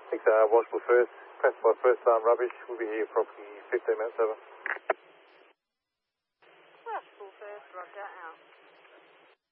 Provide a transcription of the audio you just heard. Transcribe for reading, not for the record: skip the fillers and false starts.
6 Washable first, classified first arm rubbish. We'll be here approximately 15 minutes, over. Washable first, roger, out.